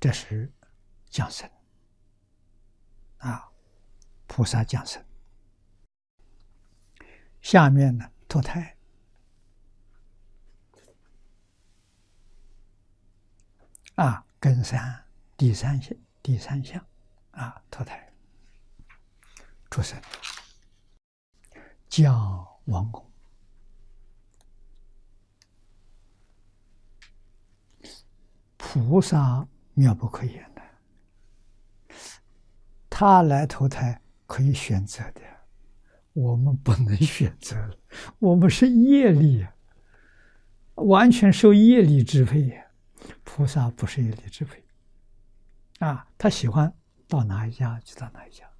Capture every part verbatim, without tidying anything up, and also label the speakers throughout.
Speaker 1: 这是降生啊，菩萨降生。下面呢，脱胎啊，根三第三项，第三项啊，脱胎出生，降王宫。菩萨妙不可言的，他来投胎可以选择的，我们不能选择了，我们是业力啊，完全受业力支配呀。菩萨不是业力支配啊，他喜欢到哪一家就到哪一家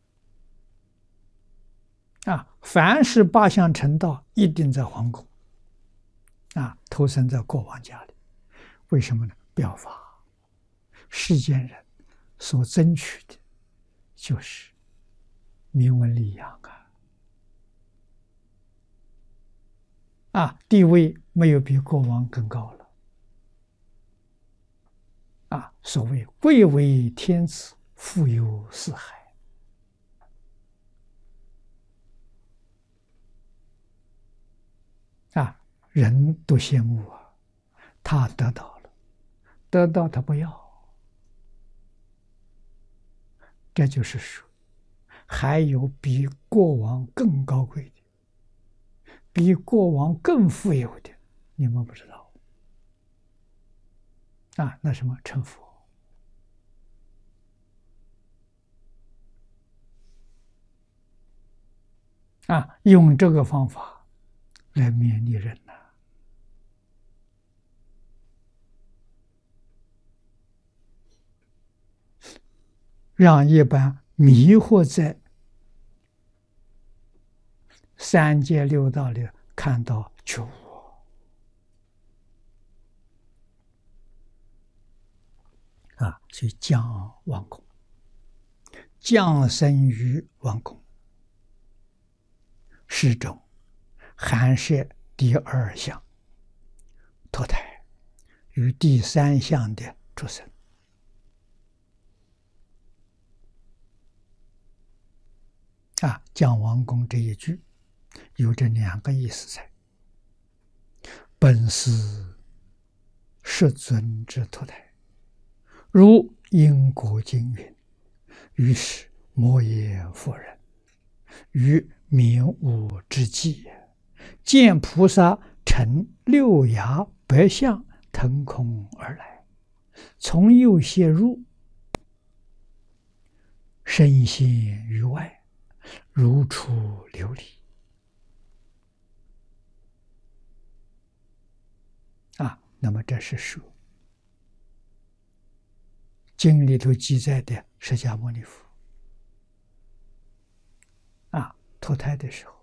Speaker 1: 啊。凡是八相成道，一定在皇宫啊，投生在国王家里。为什么呢？表法，世间人所争取的就是名闻利养啊！啊，地位没有比国王更高了啊！所谓贵为天子，富有四海啊，人都羡慕啊，他得到了，得到他不要，这就是说，还有比国王更高贵的，比国王更富有的，你们不知道啊？那什么成佛啊？用这个方法来勉励人呐、啊，让一般迷惑在三界六道里看到觉悟啊，所以降王宫，降生于王宫，是种含摄第二项脱胎与第三项的出生啊。降王宫这一句有这两个意思在：本是世尊之脱胎，如因果经云，于是摩耶夫人于明悟之际，见菩萨乘六牙白象腾空而来，从右胁入，身现于外，如出琉璃啊。那么这是说经里头记载的释迦牟尼佛啊，脱胎的时候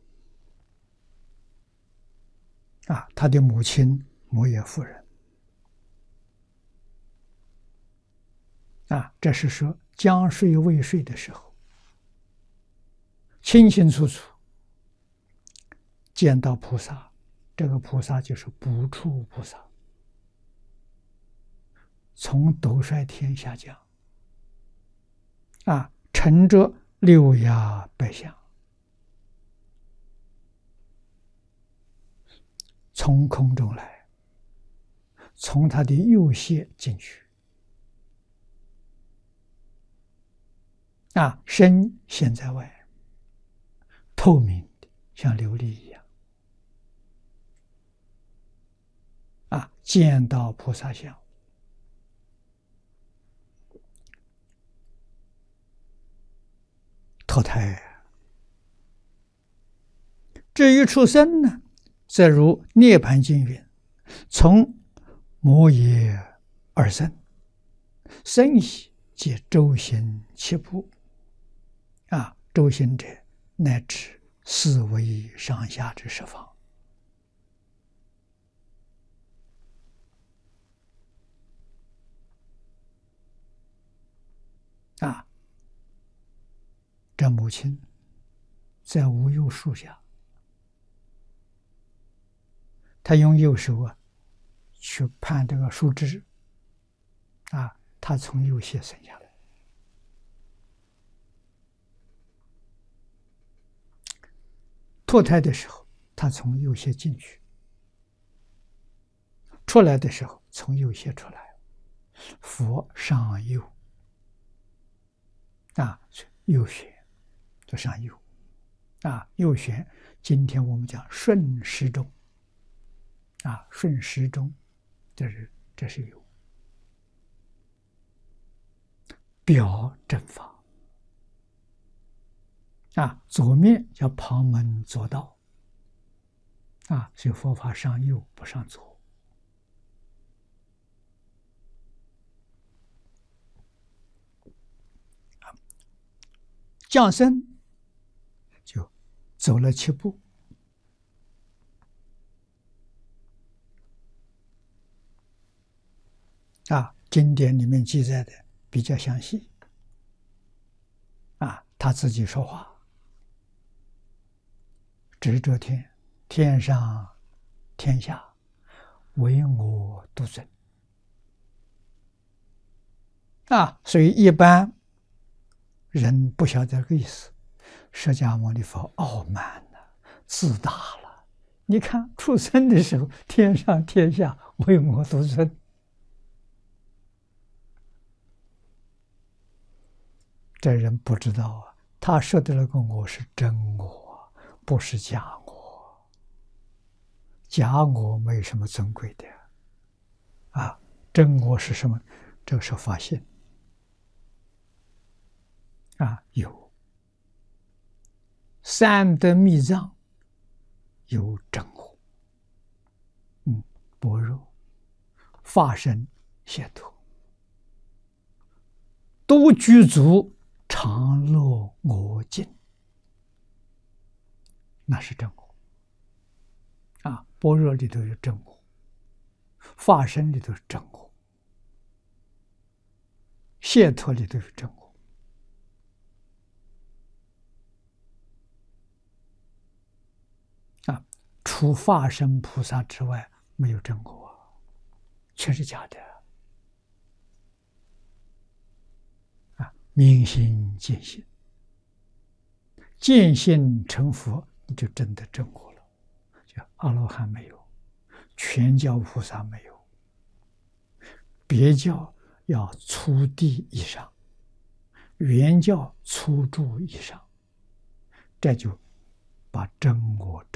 Speaker 1: 啊，他的母亲摩耶夫人啊，这是说将睡未睡的时候，清清楚楚见到菩萨，这个菩萨就是不处菩萨，从斗率天下降啊，乘着六牙白象，从空中来，从他的右胁进去啊，身现在外，透明的像琉璃一样啊，见到菩萨相，脱胎。至于出生呢，则如涅盘经云：从摩耶而生，生已即周行七步啊，周行者乃至四维上下之十方啊。这母亲在无忧树下，他用右手啊去攀这个树枝啊， 他从右胁生下来。脱胎的时候，他从右胁进去；出来的时候，从右胁出来。佛上右啊，右旋就上右啊，右旋。今天我们讲顺时钟啊，顺时钟，这是这是右。表正法啊，左面叫旁门左道啊，所以佛法上右不上左。降生就走了七步啊，经典里面记载的比较详细啊，他自己说话，指着天，天上天下唯我独尊啊，所以一般人不晓得这个意思。释迦牟尼佛傲慢了，自大了。你看出生的时候，天上天下唯我独尊，这人不知道啊。他说的那个我是真我，不是假我。假我没有什么尊贵的啊，真我是什么？这个是发现啊，有三德密藏，有真我，嗯，般若、法身、解脱，都具足常乐我净，那是真我啊。般若里头有真我，法身里头是真我，解脱里头有真我。啊，除法身菩萨之外，没有真我，全是假的。啊，明心见性，见性成佛，你就真的真我了。就阿罗汉没有，全教菩萨没有，别教要初地以上，原教初住以上，这就把真我